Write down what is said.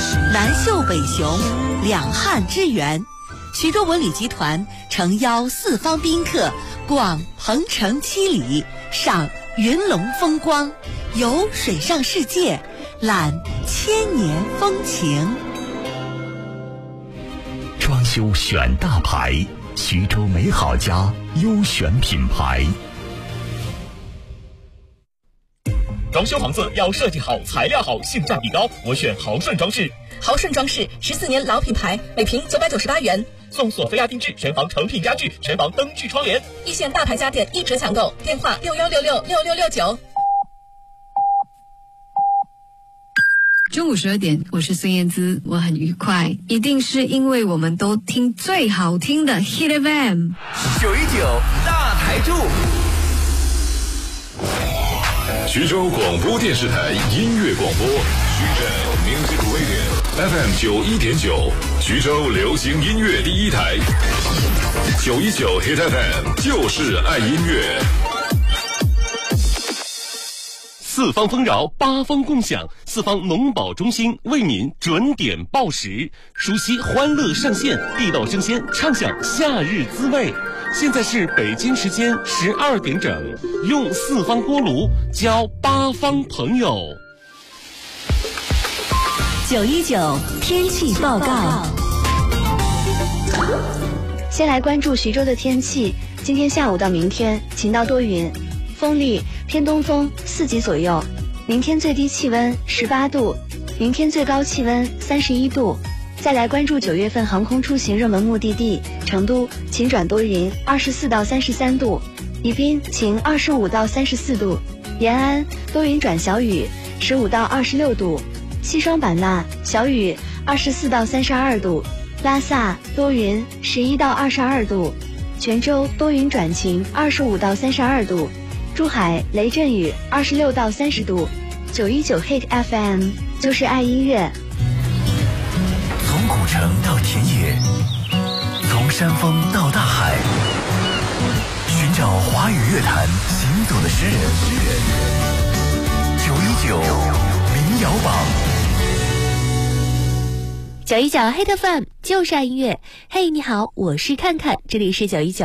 南秀北雄，两汉之源。徐州文旅集团诚邀四方宾客逛鹏城七里，赏云龙风光，游水上世界，览千年风情。 装修选大牌，徐州美好家优选品牌。 装修房子要设计好、材料好、性价比高，我选豪顺装饰。 豪顺装饰14年老品牌，每平998元， 送索菲亚定制全房成品家具、全房灯具窗帘， 一线大牌家电1折抢购，电话61666669。 中午12点，我是孙燕姿，我很愉快，一定是因为我们都听最好听的 Hit FM 919大台柱。 徐州广播电视台音乐广播，徐州 Music Radio FM 91.9，徐州流行音乐第一台，919 Hit FM 就是爱音乐。 四方丰饶，八方共享，四方农保中心为您准点报时，熟悉欢乐上线，地道生鲜，畅享夏日滋味。现在是北京时间12点整，用四方锅炉交八方朋友。 919天气报告。 先来关注徐州的天气，今天下午到明天晴到多云，风力偏东风4级左右，明天最低气温18度，明天最高气温31度。再来关注9月份航空出行热门目的地，成都晴转多云24到33度，宜宾晴25到34度，延安多云转小雨15到26度，西双版纳小雨24到32度，拉萨多云11到22度，泉州多云转晴25到32度，珠海雷阵雨26到30度。919 Hit FM 就是爱音乐。 从古城到田野，从山峰到大海，寻找华语乐坛行走的诗人。919民谣榜。 919 Hit FM 就是爱音乐。嘿，你好，我是看看，这里是919